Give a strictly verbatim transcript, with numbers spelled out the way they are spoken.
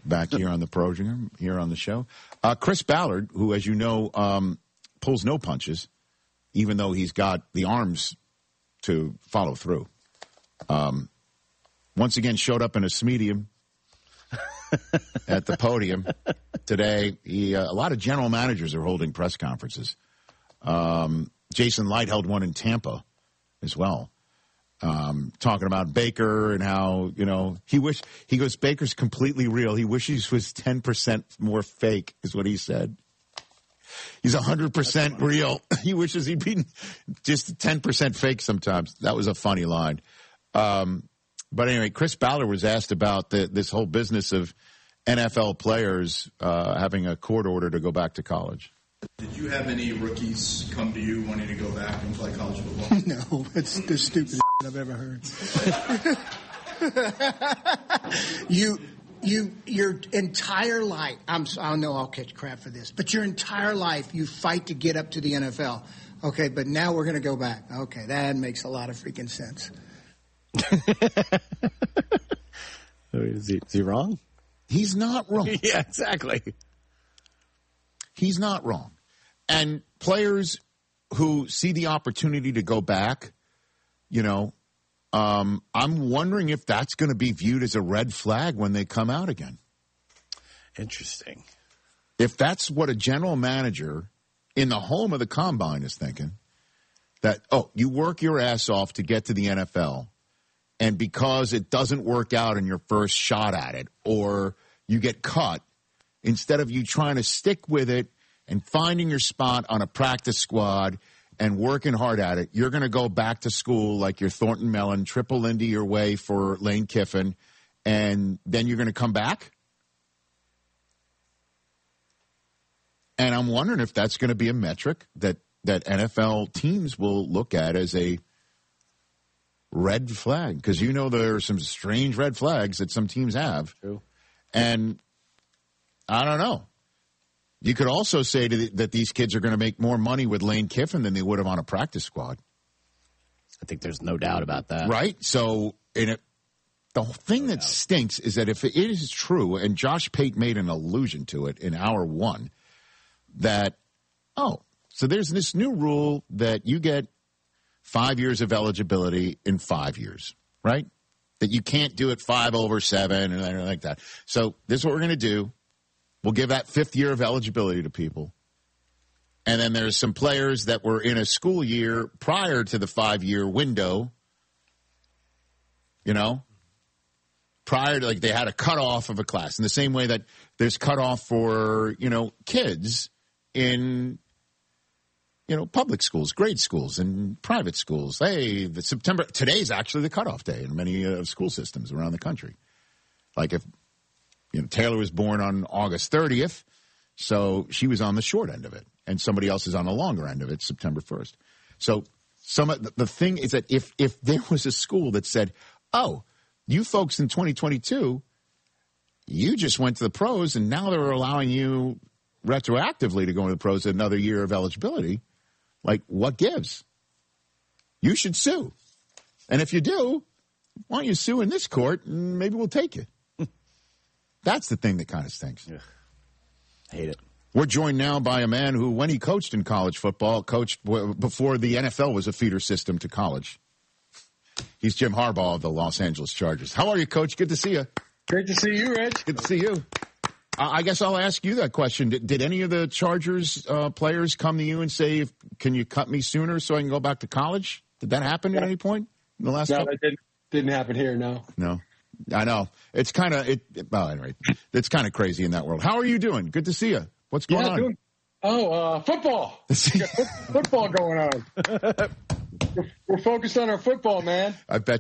back here on the program, here on the show. Uh, Chris Ballard, who, as you know, um, pulls no punches, even though he's got the arms to follow through. Um, once again, showed up in a Smedium at the podium today. He, uh, a lot of general managers are holding press conferences. Um, Jason Light held one in Tampa as well, um, talking about Baker and how, you know, he wish he goes, Baker's completely real. He wishes he was ten percent more fake is what he said. He's one hundred percent real. He wishes he'd been just ten percent fake sometimes. That was a funny line. Um, but anyway, Chris Ballard was asked about the, this whole business of N F L players uh, having a court order to go back to college. Did you have any rookies come to you wanting to go back and play college football? No, it's the stupidest I've ever heard. you, you, your entire life, I'm, I know I'll catch crap for this, but your entire life you fight to get up to the N F L. Okay, but now we're going to go back. Okay, that makes a lot of freaking sense. is, he, is he wrong? He's not wrong. Yeah, exactly. He's not wrong. And players who see the opportunity to go back, you know, um, I'm wondering if that's going to be viewed as a red flag when they come out again. Interesting. If that's what a general manager in the home of the combine is thinking, that, oh, you work your ass off to get to the N F L, and because it doesn't work out in your first shot at it, or you get cut, instead of you trying to stick with it and finding your spot on a practice squad and working hard at it, you're going to go back to school like you're Thornton Mellon, triple into your way for Lane Kiffin, and then you're going to come back? And I'm wondering if that's going to be a metric that, that N F L teams will look at as a red flag. Because you know there are some strange red flags that some teams have. True. And I don't know. You could also say to the, that these kids are going to make more money with Lane Kiffin than they would have on a practice squad. I think there's no doubt about that. Right? So in it, the thing no that doubt. stinks is that if it is true, and Josh Pate made an allusion to it in hour one, that, oh, so there's this new rule that you get five years of eligibility in five years, right? That you can't do it five over seven and anything like that. So this is what we're going to do. We'll give that fifth year of eligibility to people. And then there's some players that were in a school year prior to the five-year window, you know, prior to, like, they had a cutoff of a class. In the same way that there's cutoff for, you know, kids in, you know, public schools, grade schools, and private schools. Hey, the September, today's actually the cutoff day in many uh, school systems around the country. Like if, you know, Taylor was born on August thirtieth, so she was on the short end of it, and somebody else is on the longer end of it, September first. So some of the, the thing is that if if there was a school that said, oh, you folks in twenty twenty-two, you just went to the pros, and now they're allowing you retroactively to go into the pros another year of eligibility, like, what gives? You should sue. And if you do, why don't you sue in this court, and maybe we'll take you. That's the thing that kind of stinks. Ugh. Hate it. We're joined now by a man who, when he coached in college football, coached w- before the N F L was a feeder system to college. He's Jim Harbaugh of the Los Angeles Chargers. How are you, Coach? Good to see you. Great to see you, Rich. Good to see you. Uh, I guess I'll ask you that question. Did, did any of the Chargers uh, players come to you and say, can you cut me sooner so I can go back to college? Did that happen at any point in the last No, couple? that didn't, didn't happen here, no. No. I know. It's kind of, it, well, anyway, it's kind of crazy in that world. How are you doing? Good to see you. What's going yeah, on? Doing, oh, uh, football. We got football going on. we're, we're focused on our football, man. I bet